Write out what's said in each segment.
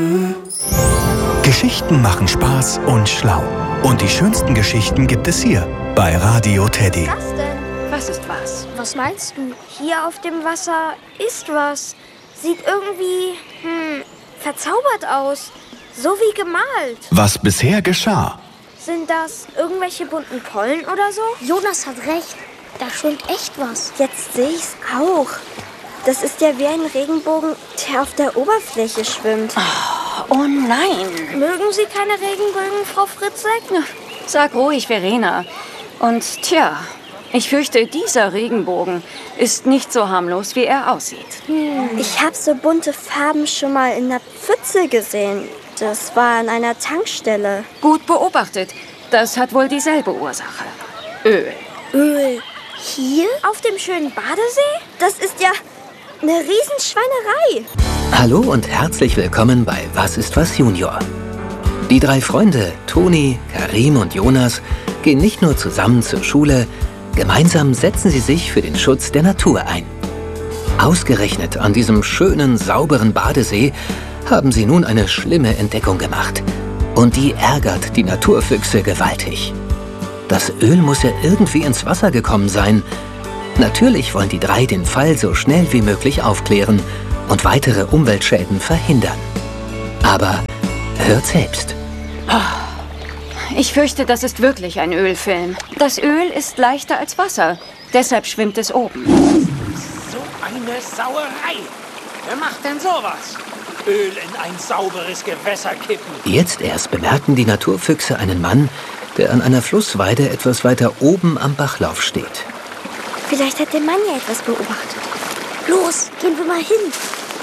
Geschichten machen Spaß und schlau. Und die schönsten Geschichten gibt es hier bei Radio Teddy. Was denn? Was ist was? Was meinst du? Hier auf dem Wasser ist was. Sieht irgendwie, verzaubert aus. So wie gemalt. Was bisher geschah. Sind das irgendwelche bunten Pollen oder so? Jonas hat recht. Da schwimmt echt was. Jetzt sehe ich's auch. Das ist ja wie ein Regenbogen, der auf der Oberfläche schwimmt. Oh nein. Mögen Sie keine Regenbögen, Frau Fritzek? Sag ruhig, Verena. Und tja, ich fürchte, dieser Regenbogen ist nicht so harmlos, wie er aussieht. Ich habe so bunte Farben schon mal in der Pfütze gesehen. Das war an einer Tankstelle. Gut beobachtet. Das hat wohl dieselbe Ursache. Öl. Öl. Hier? Auf dem schönen Badesee? Das ist ja eine Riesenschweinerei. Hallo und herzlich willkommen bei Was ist was Junior. Die drei Freunde, Toni, Karim und Jonas, gehen nicht nur zusammen zur Schule, gemeinsam setzen sie sich für den Schutz der Natur ein. Ausgerechnet an diesem schönen, sauberen Badesee haben sie nun eine schlimme Entdeckung gemacht. Und die ärgert die Naturfüchse gewaltig. Das Öl muss ja irgendwie ins Wasser gekommen sein. Natürlich wollen die drei den Fall so schnell wie möglich aufklären und weitere Umweltschäden verhindern. Aber hört selbst. Ich fürchte, das ist wirklich ein Ölfilm. Das Öl ist leichter als Wasser. Deshalb schwimmt es oben. So eine Sauerei! Wer macht denn sowas? Öl in ein sauberes Gewässer kippen. Jetzt erst bemerken die Naturfüchse einen Mann, der an einer Flussweide etwas weiter oben am Bachlauf steht. Vielleicht hat der Mann ja etwas beobachtet. Los, gehen wir mal hin.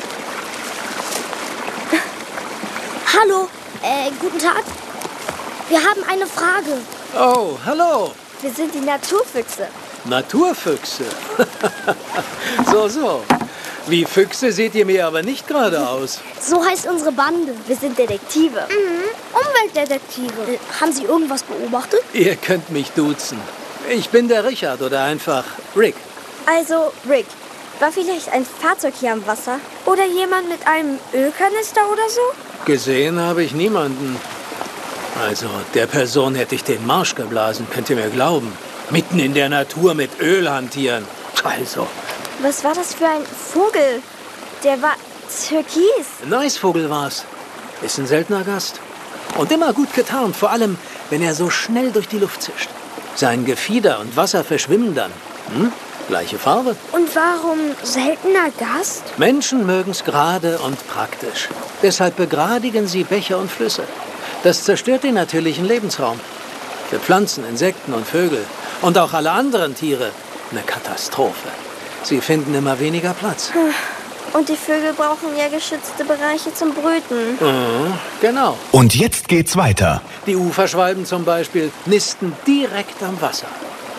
Hallo, guten Tag. Wir haben eine Frage. Oh, hallo. Wir sind die Naturfüchse. Naturfüchse. So. Wie Füchse seht ihr mir aber nicht gerade aus. So heißt unsere Bande. Wir sind Detektive. Umweltdetektive. Haben Sie irgendwas beobachtet? Ihr könnt mich duzen. Ich bin der Richard oder einfach Rick. Also, Rick, war vielleicht ein Fahrzeug hier am Wasser? Oder jemand mit einem Ölkanister oder so? Gesehen habe ich niemanden. Also, der Person hätte ich den Marsch geblasen, könnt ihr mir glauben. Mitten in der Natur mit Öl hantieren. Also. Was war das für ein Vogel? Der war türkis. Ein Eisvogel war's. Ist ein seltener Gast. Und immer gut getarnt, vor allem, wenn er so schnell durch die Luft zischt. Sein Gefieder und Wasser verschwimmen dann. Gleiche Farbe. Und warum seltener Gast? Menschen mögen's gerade und praktisch. Deshalb begradigen sie Bäche und Flüsse. Das zerstört den natürlichen Lebensraum. Für Pflanzen, Insekten und Vögel. Und auch alle anderen Tiere. Eine Katastrophe. Sie finden immer weniger Platz. Und die Vögel brauchen ja geschützte Bereiche zum Brüten. Genau. Und jetzt geht's weiter. Die Uferschwalben zum Beispiel nisten direkt am Wasser.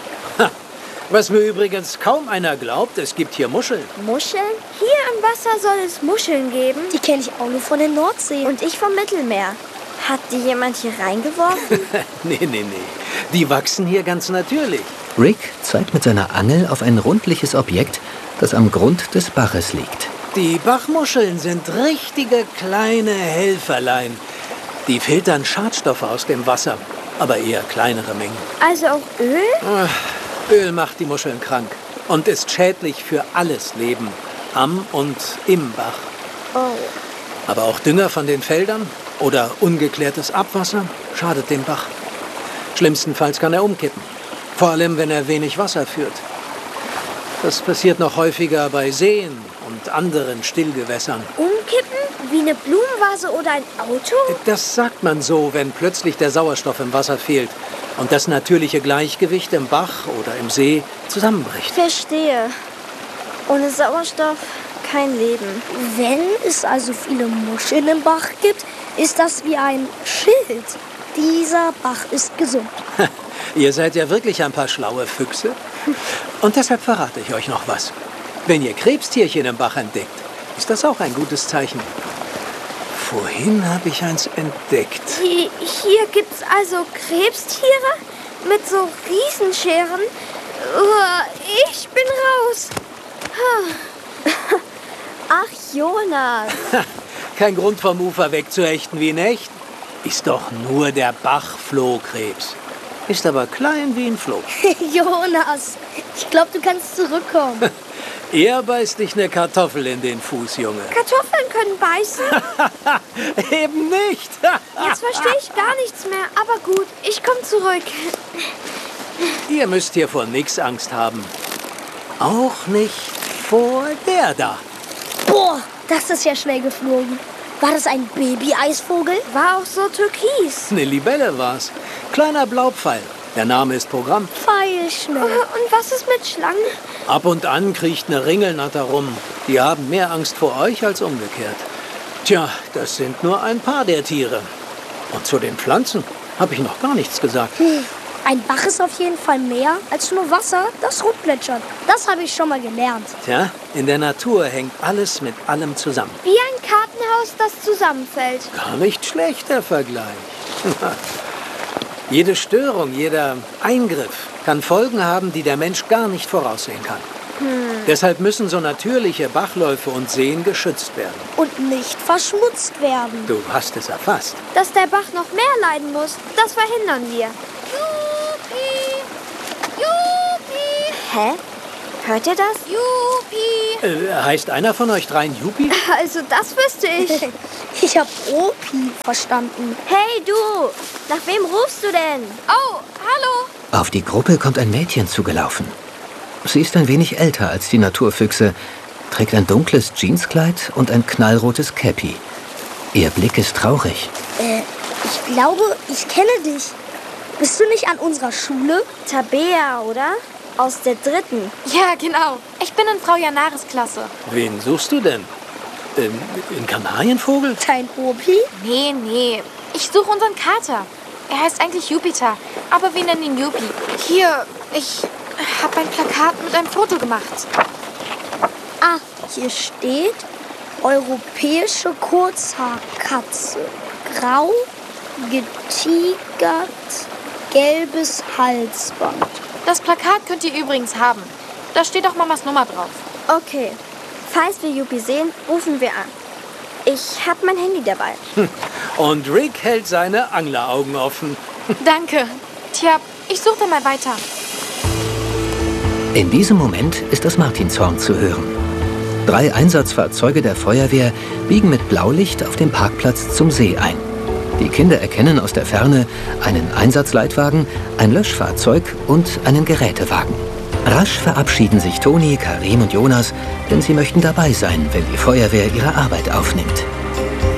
Was mir übrigens kaum einer glaubt, es gibt hier Muscheln. Muscheln? Hier im Wasser soll es Muscheln geben. Die kenne ich auch nur von der Nordsee. Und ich vom Mittelmeer. Hat die jemand hier reingeworfen? Nee. Die wachsen hier ganz natürlich. Rick zeigt mit seiner Angel auf ein rundliches Objekt, das am Grund des Baches liegt. Die Bachmuscheln sind richtige kleine Helferlein. Die filtern Schadstoffe aus dem Wasser, aber eher kleinere Mengen. Also auch Öl? Öl macht die Muscheln krank und ist schädlich für alles Leben, am und im Bach. Oh. Aber auch Dünger von den Feldern oder ungeklärtes Abwasser schadet dem Bach. Schlimmstenfalls kann er umkippen, vor allem wenn er wenig Wasser führt. Das passiert noch häufiger bei Seen und anderen Stillgewässern. Umkippen? Wie eine Blumenvase oder ein Auto? Das sagt man so, wenn plötzlich der Sauerstoff im Wasser fehlt und das natürliche Gleichgewicht im Bach oder im See zusammenbricht. Verstehe. Ohne Sauerstoff kein Leben. Wenn es also viele Muscheln im Bach gibt, ist das wie ein Schild. Dieser Bach ist gesund. Ihr seid ja wirklich ein paar schlaue Füchse. Und deshalb verrate ich euch noch was. Wenn ihr Krebstierchen im Bach entdeckt, ist das auch ein gutes Zeichen. Vorhin habe ich eins entdeckt. Hier gibt's also Krebstiere mit so Riesenscheren. Ich bin raus. Ach, Jonas. kein Grund vom Ufer wegzuhechten wie in echt. Ist doch nur der Bachflohkrebs. Ist aber klein wie ein Floh. Jonas, ich glaube, du kannst zurückkommen. Er beißt dich eine Kartoffel in den Fuß, Junge. Kartoffeln können beißen. Eben nicht. Jetzt verstehe ich gar nichts mehr. Aber gut, ich komme zurück. Ihr müsst hier vor nichts Angst haben. Auch nicht vor der da. Boah, das ist ja schnell geflogen. War das ein Baby-Eisvogel? War auch so türkis. Eine Libelle war's. Kleiner Blaupfeil. Der Name ist Programm. Pfeilschnell. Und was ist mit Schlangen? Ab und an kriecht eine Ringelnatter rum. Die haben mehr Angst vor euch als umgekehrt. Tja, das sind nur ein paar der Tiere. Und zu den Pflanzen habe ich noch gar nichts gesagt. Ein Bach ist auf jeden Fall mehr als nur Wasser, das rumplätschert. Das habe ich schon mal gelernt. Tja, in der Natur hängt alles mit allem zusammen. Wie ein Kartenhaus, das zusammenfällt. Gar nicht schlecht, der Vergleich. Jede Störung, jeder Eingriff kann Folgen haben, die der Mensch gar nicht voraussehen kann. Deshalb müssen so natürliche Bachläufe und Seen geschützt werden. Und nicht verschmutzt werden. Du hast es erfasst. Dass der Bach noch mehr leiden muss, das verhindern wir. Jupi! Jupi! Hä? Hört ihr das? Jupi! Heißt einer von euch dreien Jupi? Also das wüsste ich. Ich habe Opi verstanden. Hey du! Nach wem rufst du denn? Oh, hallo! Auf die Gruppe kommt ein Mädchen zugelaufen. Sie ist ein wenig älter als die Naturfüchse, trägt ein dunkles Jeanskleid und ein knallrotes Käppi. Ihr Blick ist traurig. Ich glaube, ich kenne dich. Bist du nicht an unserer Schule? Tabea, oder? Aus der 3. Ja, genau. Ich bin in Frau Janares Klasse. Wen suchst du denn? Ein Kanarienvogel? Dein Opi? Nee. Ich suche unseren Kater. Er heißt eigentlich Jupiter, aber wir nennen ihn Jupi. Hier, ich habe ein Plakat mit einem Foto gemacht. Ah, hier steht europäische Kurzhaarkatze. Grau, getigert, gelbes Halsband. Das Plakat könnt ihr übrigens haben. Da steht auch Mamas Nummer drauf. Okay. Falls wir Jupi sehen, rufen wir an. Ich habe mein Handy dabei. Und Rick hält seine Angleraugen offen. Danke. Tja, ich suche dann mal weiter. In diesem Moment ist das Martinshorn zu hören. 3 Einsatzfahrzeuge der Feuerwehr biegen mit Blaulicht auf dem Parkplatz zum See ein. Die Kinder erkennen aus der Ferne einen Einsatzleitwagen, ein Löschfahrzeug und einen Gerätewagen. Rasch verabschieden sich Toni, Karim und Jonas, denn sie möchten dabei sein, wenn die Feuerwehr ihre Arbeit aufnimmt.